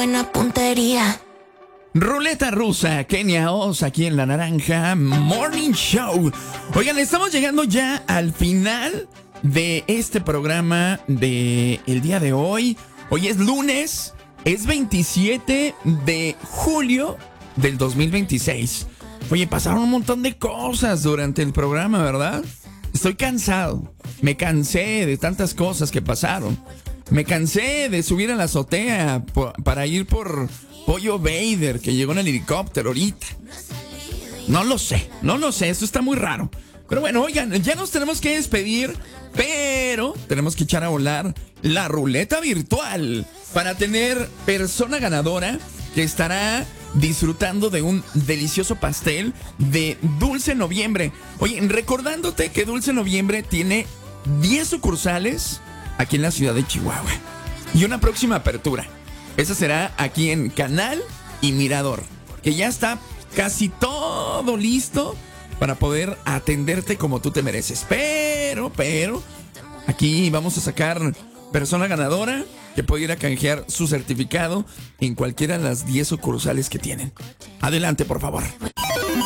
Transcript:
Buena puntería. Ruleta rusa, Kenia Oz, aquí en La Naranja Morning Show. Oigan, estamos llegando ya al final de este programa de el día de hoy. Hoy es lunes, es 27 de julio del 2026. Oye, pasaron un montón de cosas durante el programa, ¿verdad? Estoy cansado. Me cansé de tantas cosas que pasaron. Me cansé de subir a la azotea para ir por Pollo Vader, que llegó en el helicóptero ahorita. No lo sé, esto está muy raro. Pero bueno, oigan, ya nos tenemos que despedir, pero tenemos que echar a volar la ruleta virtual para tener persona ganadora que estará disfrutando de un delicioso pastel de Dulce Noviembre. Oye, recordándote que Dulce Noviembre tiene 10 sucursales aquí en la ciudad de Chihuahua y una próxima apertura. Esa será aquí en Canal y Mirador, que ya está casi todo listo para poder atenderte como tú te mereces. Pero, aquí vamos a sacar persona ganadora que puede ir a canjear su certificado en cualquiera de las 10 sucursales que tienen. Adelante, por favor.